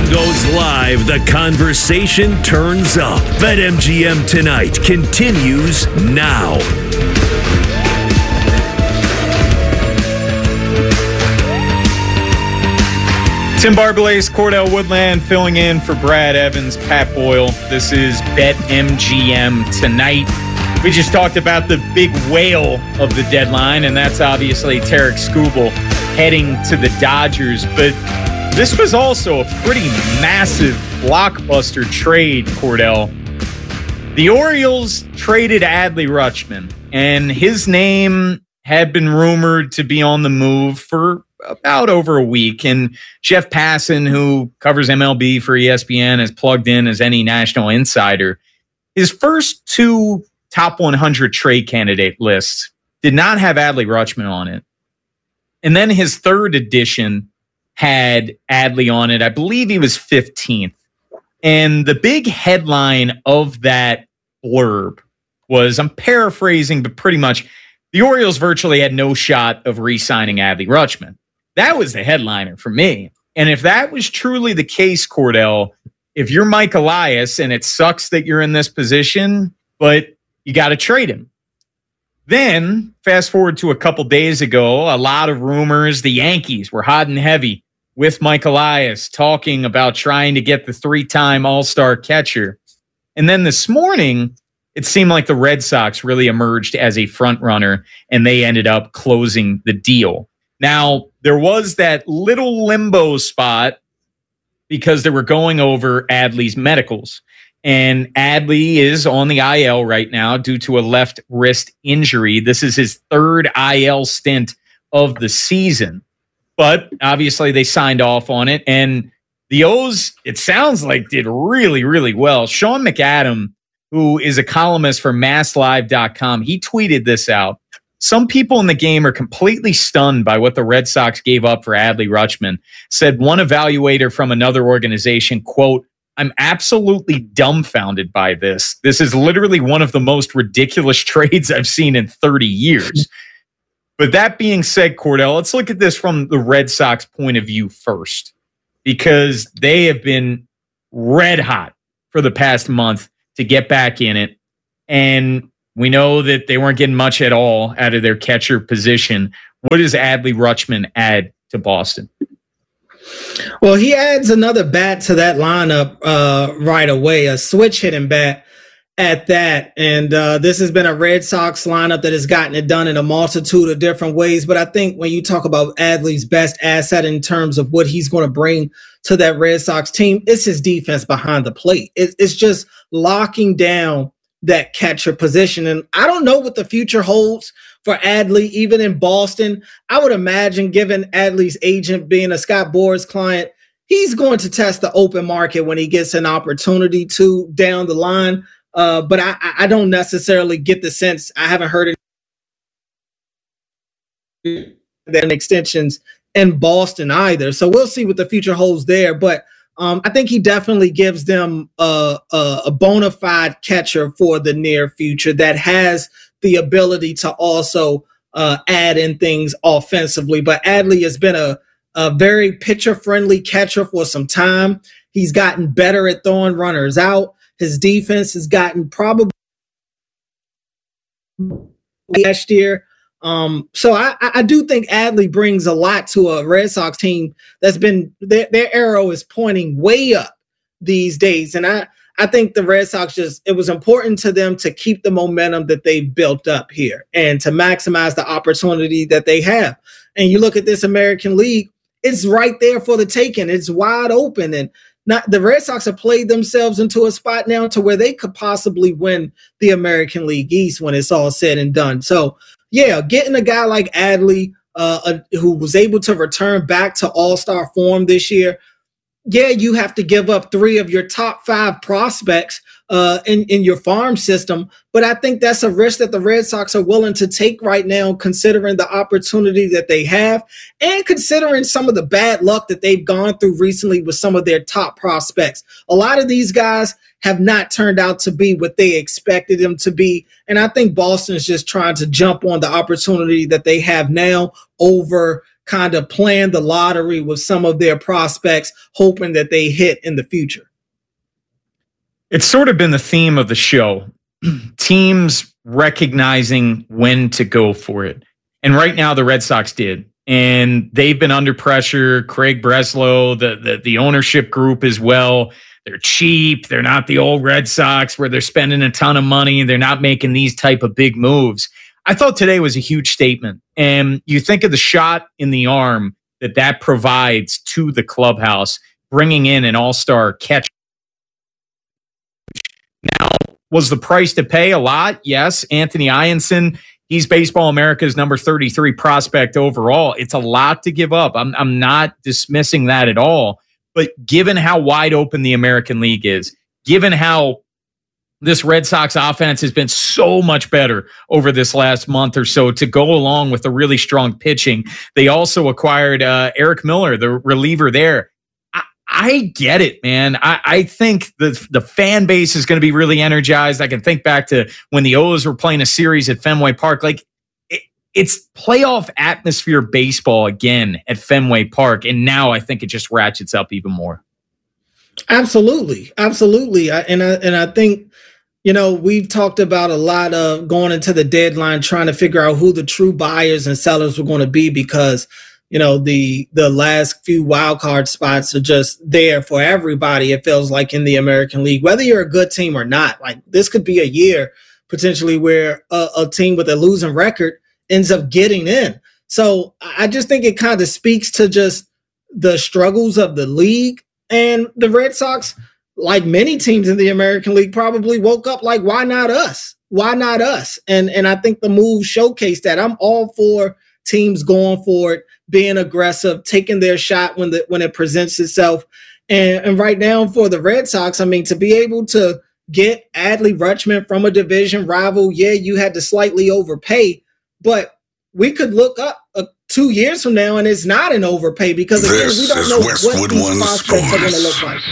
goes live, the conversation turns up. BetMGM Tonight continues now. Tim Barbalace, Cordell Woodland filling in for Brad Evans, Pat Boyle. This is BetMGM Tonight. We just talked about the big whale of the deadline, and that's obviously Tarik Skubal heading to the Dodgers. But this was also a pretty massive blockbuster trade, Cordell. The Orioles traded Adley Rutschman, and his name had been rumored to be on the move for about over a week. And Jeff Passan, who covers MLB for ESPN, is plugged in as any national insider. His first two top 100 trade candidate lists did not have Adley Rutschman on it. And then his third edition had Adley on it. I believe he was 15th. And the big headline of that blurb was, I'm paraphrasing, but pretty much, the Orioles virtually had no shot of re-signing Adley Rutschman. That was the headliner for me. And if that was truly the case, Cordell, if you're Mike Elias, and it sucks that you're in this position, but you got to trade him. Then, fast forward to a couple days ago, a lot of rumors. The Yankees were hot and heavy with Mike Elias, talking about trying to get the three-time All-Star catcher. And then this morning, it seemed like the Red Sox really emerged as a front runner, and they ended up closing the deal. Now, there was that little limbo spot because they were going over Adley's medicals. And Adley is on the IL right now due to a left wrist injury. This is his third IL stint of the season. But obviously they signed off on it. And the O's, it sounds like, did really, really well. Sean McAdam, who is a columnist for MassLive.com, he tweeted this out. Some people in the game are completely stunned by what the Red Sox gave up for Adley Rutschman, said one evaluator from another organization, quote, I'm absolutely dumbfounded by this. This is literally one of the most ridiculous trades I've seen in 30 years. But that being said, Cordell, let's look at this from the Red Sox point of view first, because they have been red hot for the past month to get back in it. And we know that they weren't getting much at all out of their catcher position. What does Adley Rutschman add to Boston? Well, he adds another bat to that lineup right away, a switch hitting bat at that. And this has been a Red Sox lineup that has gotten it done in a multitude of different ways. But I think when you talk about Adley's best asset in terms of what he's going to bring to that Red Sox team, it's his defense behind the plate. It's just locking down that catcher position. And I don't know what the future holds for Adley, even in Boston. I would imagine, given Adley's agent being a Scott Boras client, he's going to test the open market when he gets an opportunity to down the line. But I don't necessarily get the sense. I haven't heard it than extensions in Boston either. So we'll see what the future holds there. But I think he definitely gives them a bona fide catcher for the near future that has the ability to also add in things offensively. But Adley has been a very pitcher-friendly catcher for some time. He's gotten better at throwing runners out. His defense has gotten probably last year. So I do think Adley brings a lot to a Red Sox team that's been their arrow is pointing way up these days. And I think the Red Sox it was important to them to keep the momentum that they built up here and to maximize the opportunity that they have. And you look at this American League, it's right there for the taking. It's wide open. And the Red Sox have played themselves into a spot now to where they could possibly win the American League East when it's all said and done. So, yeah, getting a guy like Adley, who was able to return back to all-star form this year, yeah, you have to give up 3 of your top 5 prospects in your farm system. But I think that's a risk that the Red Sox are willing to take right now, considering the opportunity that they have and considering some of the bad luck that they've gone through recently with some of their top prospects. A lot of these guys have not turned out to be what they expected them to be. And I think Boston is just trying to jump on the opportunity that they have now over kind of playing the lottery with some of their prospects, hoping that they hit in the future. It's sort of been the theme of the show. Teams recognizing when to go for it. And right now the Red Sox did. And they've been under pressure. Craig Breslow, the ownership group as well. They're cheap. They're not the old Red Sox where they're spending a ton of money. They're not making these type of big moves. I thought today was a huge statement. And you think of the shot in the arm that provides to the clubhouse, bringing in an all-star catcher. Now, was the price to pay a lot? Yes. Anthony Ianson, he's Baseball America's number 33 prospect overall. It's a lot to give up. I'm not dismissing that at all. But given how wide open the American League is, given how this Red Sox offense has been so much better over this last month or so to go along with the really strong pitching, they also acquired Eric Miller, the reliever there. I get it, man. I think the fan base is going to be really energized. I can think back to when the O's were playing a series at Fenway Park. Like, it's playoff atmosphere baseball again at Fenway Park. And now I think it just ratchets up even more. Absolutely. Absolutely. And I think, we've talked about a lot of going into the deadline, trying to figure out who the true buyers and sellers were going to be because, the last few wild card spots are just there for everybody. It feels like in the American League, whether you're a good team or not. Like, this could be a year potentially where a team with a losing record ends up getting in. So I just think it kind of speaks to just the struggles of the league, and the Red Sox, like many teams in the American League, probably woke up like, why not us? Why not us? And I think the move showcased that. I'm all for teams going for it, being aggressive, taking their shot when it presents itself. And right now for the Red Sox, I mean, to be able to get Adley Rutschman from a division rival, yeah, you had to slightly overpay, but we could look up 2 years from now and it's not an overpay because, again, we don't know what these prospects are going to look like.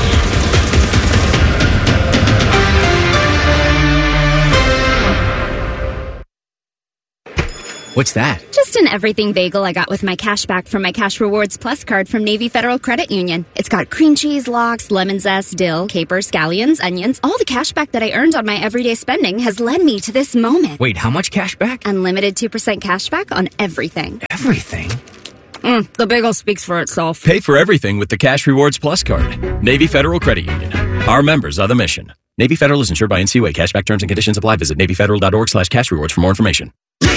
What's that? Just an everything bagel I got with my cash back from my Cash Rewards Plus card from Navy Federal Credit Union. It's got cream cheese, lox, lemon zest, dill, capers, scallions, onions. All the cash back that I earned on my everyday spending has led me to this moment. Wait, how much cash back? Unlimited 2% cash back on everything. Everything? The bagel speaks for itself. Pay for everything with the Cash Rewards Plus card. Navy Federal Credit Union. Our members are the mission. Navy Federal is insured by NCUA. Cashback terms and conditions apply. Visit NavyFederal.org/cashrewards for more information.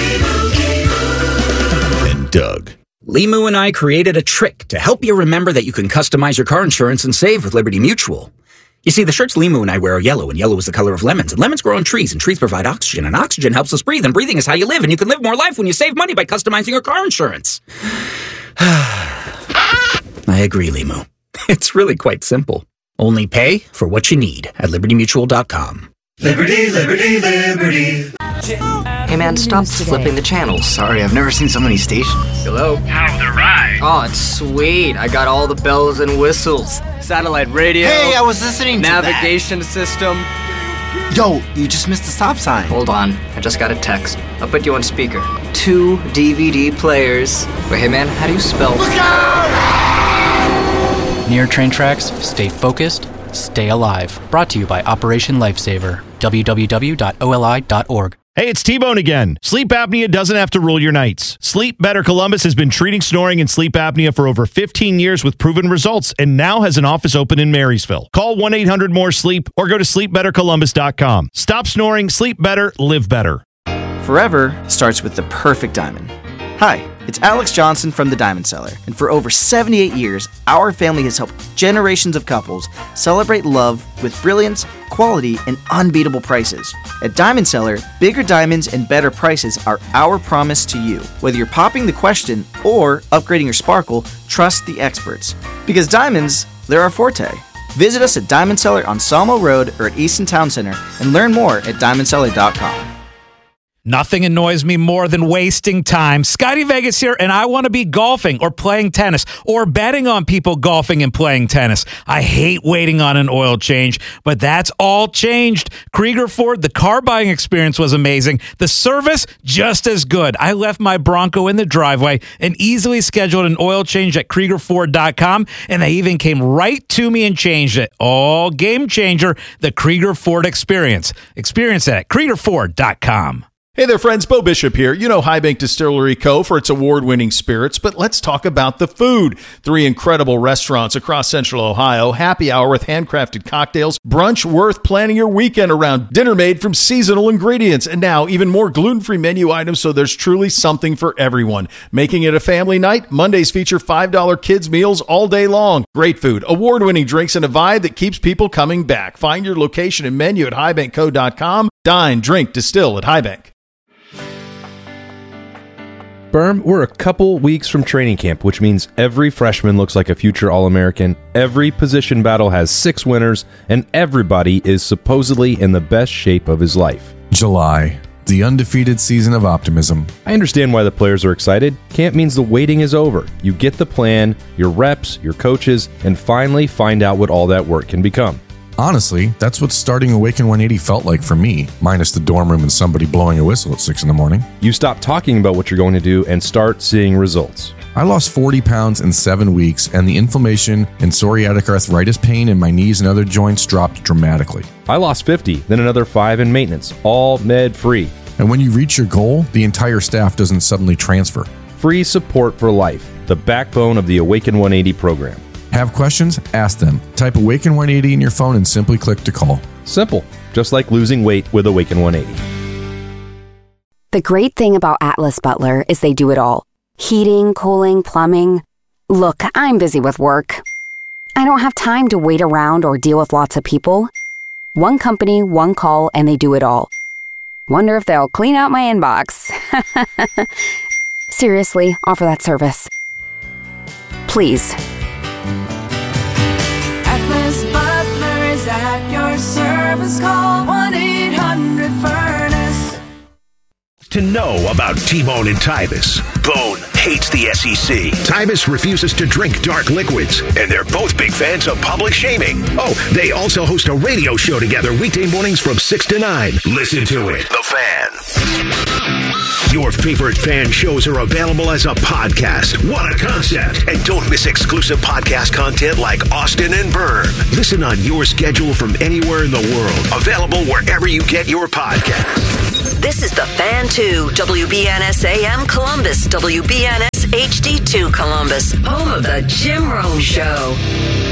And Doug. Limu and I created a trick to help you remember that you can customize your car insurance and save with Liberty Mutual. You see, the shirts Limu and I wear are yellow, and yellow is the color of lemons. And lemons grow on trees, and trees provide oxygen, and oxygen helps us breathe, and breathing is how you live, and you can live more life when you save money by customizing your car insurance. I agree, Limu. It's really quite simple. Only pay for what you need at LibertyMutual.com. Liberty, liberty, liberty. Hey man, stop flipping the channels. Sorry, I've never seen so many stations. Hello? How's the ride? Oh, it's sweet. I got all the bells and whistles. Satellite radio. Hey, I was listening to navigation system. Yo, you just missed the stop sign. Hold on, I just got a text. I'll put you on speaker. 2 DVD players. Wait, hey man, how do you spell? Look out! Near train tracks, stay focused, stay alive. Brought to you by Operation Lifesaver. www.oli.org. Hey, it's T-Bone again. Sleep apnea doesn't have to rule your nights. Sleep Better Columbus has been treating snoring and sleep apnea for over 15 years with proven results and now has an office open in Marysville. Call 1-800-MORE-SLEEP or go to sleepbettercolumbus.com. Stop snoring, sleep better, live better. Forever starts with the perfect diamond. Hi, it's Alex Johnson from The Diamond Seller, and for over 78 years, our family has helped generations of couples celebrate love with brilliance, quality, and unbeatable prices. At Diamond Seller, bigger diamonds and better prices are our promise to you. Whether you're popping the question or upgrading your sparkle, trust the experts. Because diamonds, they're our forte. Visit us at Diamond Seller on Sawmill Road or at Easton Town Center and learn more at diamondseller.com. Nothing annoys me more than wasting time. Scotty Vegas here, and I want to be golfing or playing tennis or betting on people golfing and playing tennis. I hate waiting on an oil change, but that's all changed. Krieger Ford, the car buying experience was amazing. The service, just as good. I left my Bronco in the driveway and easily scheduled an oil change at KriegerFord.com, and they even came right to me and changed it. Oh, game changer, the Krieger Ford experience. Experience it at KriegerFord.com. Hey there, friends. Bo Bishop here. You know High Bank Distillery Co. for its award-winning spirits, but let's talk about the food. 3 incredible restaurants across Central Ohio, happy hour with handcrafted cocktails, brunch worth planning your weekend around, dinner made from seasonal ingredients, and now even more gluten-free menu items, so there's truly something for everyone. Making it a family night, Mondays feature $5 kids meals all day long. Great food, award-winning drinks, and a vibe that keeps people coming back. Find your location and menu at highbankco.com. Dine, drink, distill at High Bank. Berm, we're a couple weeks from training camp, which means every freshman looks like a future All-American, every position battle has 6 winners, and everybody is supposedly in the best shape of his life. July, the undefeated season of optimism. I understand why the players are excited. Camp means the waiting is over. You get the plan, your reps, your coaches, and finally find out what all that work can become. Honestly, that's what starting Awaken 180 felt like for me, minus the dorm room and somebody blowing a whistle at 6 in the morning. You stop talking about what you're going to do and start seeing results. I lost 40 pounds in 7 weeks, and the inflammation and psoriatic arthritis pain in my knees and other joints dropped dramatically. I lost 50, then another 5 in maintenance, all med-free. And when you reach your goal, the entire staff doesn't suddenly transfer. Free support for life, the backbone of the Awaken 180 program. Have questions? Ask them. Type Awaken 180 in your phone and simply click to call. Simple, just like losing weight with Awaken 180. The great thing about Atlas Butler is they do it all. Heating, cooling, plumbing. Look, I'm busy with work. I don't have time to wait around or deal with lots of people. One company, one call, and they do it all. Wonder if they'll clean out my inbox. Seriously, offer that service. Please. Atlas Butler is at your service. Call 1-800-FURNACE. To know about T-Bone and Tyvis. Bone hates the SEC. Tyvis refuses to drink dark liquids. And they're both big fans of public shaming. Oh, they also host a radio show together weekday mornings from 6 to 9. Listen to it. The Fan. Your favorite fan shows are available as a podcast. What a concept. And don't miss exclusive podcast content like Austin and Byrne. Listen on your schedule from anywhere in the world. Available wherever you get your podcasts. This is The Fan 2, WBNS AM Columbus, WBNS HD2 Columbus, home of the Jim Rome Show.